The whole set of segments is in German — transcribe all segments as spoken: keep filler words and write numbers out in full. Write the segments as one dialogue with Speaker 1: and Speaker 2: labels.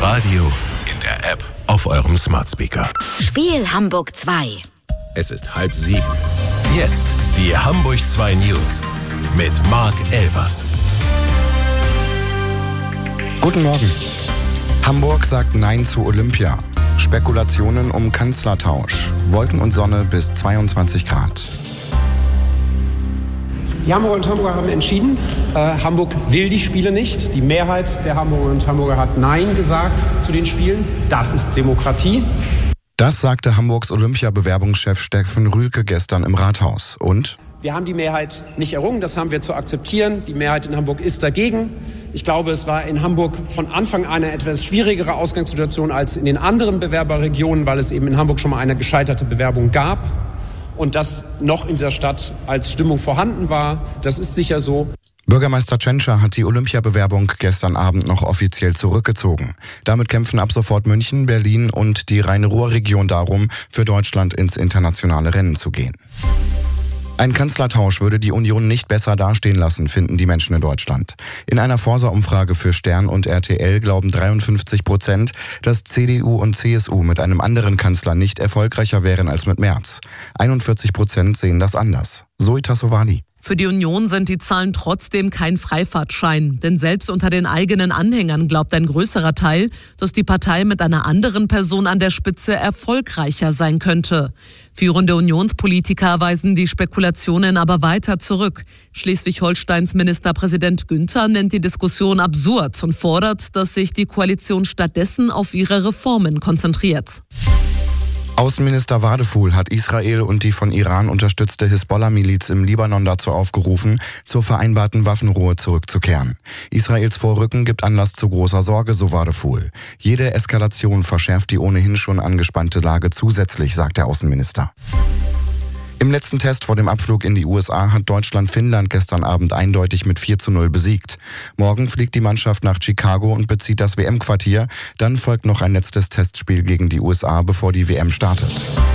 Speaker 1: Radio, in der App, auf eurem Smart Speaker.
Speaker 2: Spiel Hamburg zwei.
Speaker 1: Es ist halb sieben. Jetzt die Hamburg zwei News mit Marc Elbers.
Speaker 3: Guten Morgen. Hamburg sagt Nein zu Olympia. Spekulationen um Kanzlertausch. Wolken und Sonne bis zweiundzwanzig Grad.
Speaker 4: Die Hamburger und Hamburger haben entschieden, äh, Hamburg will die Spiele nicht. Die Mehrheit der Hamburger und Hamburger hat Nein gesagt zu den Spielen. Das ist Demokratie.
Speaker 3: Das sagte Hamburgs Olympia-Bewerbungschef Steffen Rühlke gestern im Rathaus. Und?
Speaker 4: Wir haben die Mehrheit nicht errungen, das haben wir zu akzeptieren. Die Mehrheit in Hamburg ist dagegen. Ich glaube, es war in Hamburg von Anfang an eine etwas schwierigere Ausgangssituation als in den anderen Bewerberregionen, weil es eben in Hamburg schon mal eine gescheiterte Bewerbung gab. Und das noch in dieser Stadt als Stimmung vorhanden war. Das ist sicher so.
Speaker 3: Bürgermeister Tschentscher hat die Olympiabewerbung gestern Abend noch offiziell zurückgezogen. Damit kämpfen ab sofort München, Berlin und die Rhein-Ruhr-Region darum, für Deutschland ins internationale Rennen zu gehen. Ein Kanzlertausch würde die Union nicht besser dastehen lassen, finden die Menschen in Deutschland. In einer Forsa-Umfrage für Stern und R T L glauben dreiundfünfzig Prozent, dass C D U und C S U mit einem anderen Kanzler nicht erfolgreicher wären als mit Merz. einundvierzig Prozent sehen das anders. Zoe Tassovali.
Speaker 5: Für die Union sind die Zahlen trotzdem kein Freifahrtschein. Denn selbst unter den eigenen Anhängern glaubt ein größerer Teil, dass die Partei mit einer anderen Person an der Spitze erfolgreicher sein könnte. Führende Unionspolitiker weisen die Spekulationen aber weiter zurück. Schleswig-Holsteins Ministerpräsident Günther nennt die Diskussion absurd und fordert, dass sich die Koalition stattdessen auf ihre Reformen konzentriert.
Speaker 3: Außenminister Wadefuhl hat Israel und die von Iran unterstützte Hisbollah-Miliz im Libanon dazu aufgerufen, zur vereinbarten Waffenruhe zurückzukehren. Israels Vorrücken gibt Anlass zu großer Sorge, so Wadefuhl. Jede Eskalation verschärft die ohnehin schon angespannte Lage zusätzlich, sagt der Außenminister. Im letzten Test vor dem Abflug in die U S A hat Deutschland Finnland gestern Abend eindeutig mit vier zu null besiegt. Morgen fliegt die Mannschaft nach Chicago und bezieht das W M-Quartier. Dann folgt noch ein letztes Testspiel gegen die U S A, bevor die W M startet.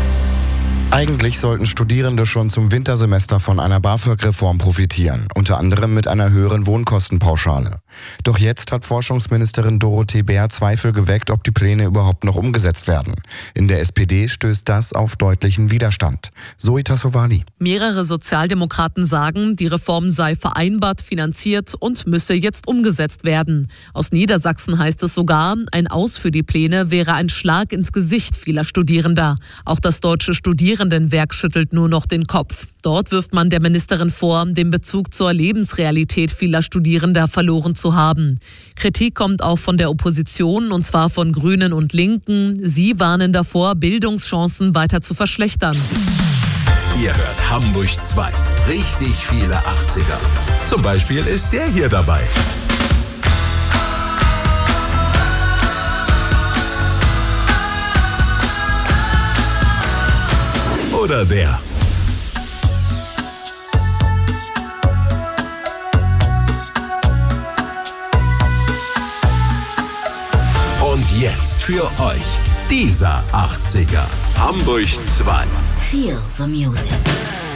Speaker 3: Eigentlich sollten Studierende schon zum Wintersemester von einer BAföG-Reform profitieren, unter anderem mit einer höheren Wohnkostenpauschale. Doch jetzt hat Forschungsministerin Dorothee Bär Zweifel geweckt, ob die Pläne überhaupt noch umgesetzt werden. In der S P D stößt das auf deutlichen Widerstand. Zoe Tassovali.
Speaker 5: Mehrere Sozialdemokraten sagen, die Reform sei vereinbart, finanziert und müsse jetzt umgesetzt werden. Aus Niedersachsen heißt es sogar, ein Aus für die Pläne wäre ein Schlag ins Gesicht vieler Studierender. Auch das deutsche Studierenden Studierendenwerk schüttelt nur noch den Kopf. Dort wirft man der Ministerin vor, den Bezug zur Lebensrealität vieler Studierender verloren zu haben. Kritik kommt auch von der Opposition, und zwar von Grünen und Linken. Sie warnen davor, Bildungschancen weiter zu verschlechtern.
Speaker 1: Ihr hört Hamburg zwei. Richtig viele achtziger. Zum Beispiel ist der hier dabei. Oder der. Und jetzt für euch dieser achtziger. Hamburg zwei.
Speaker 2: Feel the music.